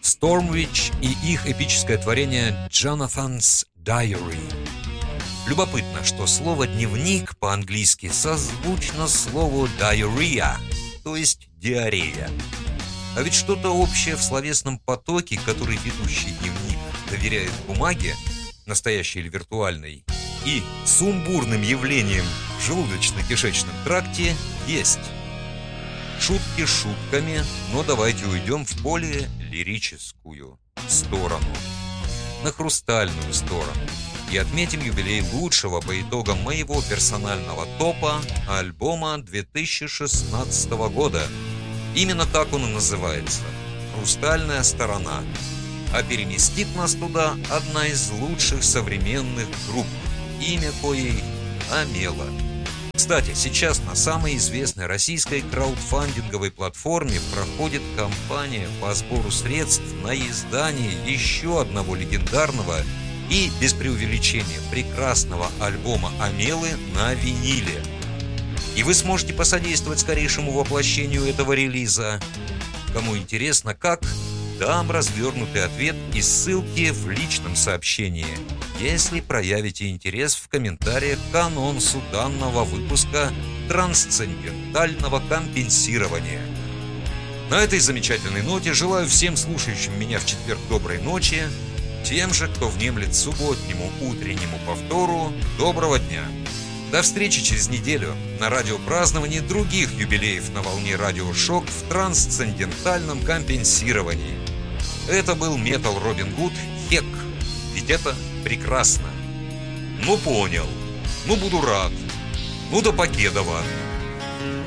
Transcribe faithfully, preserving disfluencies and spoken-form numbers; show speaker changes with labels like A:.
A: Stormwitch и их эпическое творение Jonathan's Diary. Любопытно, что слово «дневник» по-английски созвучно слову «diarrhea», то есть «диарея». А ведь что-то общее в словесном потоке, который ведущий дневник доверяет бумаге, настоящей или виртуальной, и сумбурным явлением в желудочно-кишечном тракте есть. Шутки шутками, но давайте уйдем в более лирическую сторону, на хрустальную сторону, и отметим юбилей лучшего по итогам моего персонального топа альбома две тысячи шестнадцатого года. Именно так он и называется «Хрустальная сторона», а переместит нас туда одна из лучших современных групп, имя коей Амела. Кстати, сейчас на самой известной российской краудфандинговой платформе проходит кампания по сбору средств на издание еще одного легендарного и, без преувеличения, прекрасного альбома Амелы на виниле. И вы сможете посодействовать скорейшему воплощению этого релиза. Кому интересно, как, дам развернутый ответ и ссылки в личном сообщении, если проявите интерес в комментариях к анонсу данного выпуска трансцендентального компенсирования. На этой замечательной ноте желаю всем слушающим меня в четверг доброй ночи, тем же, кто внемлет субботнему утреннему повтору, доброго дня. До встречи через неделю на радиопраздновании других юбилеев на волне радиошок в трансцендентальном компенсировании. Это был Metal Robin Hood Хек. Ведь это прекрасно. Ну понял. Ну буду рад. Ну до Покедова.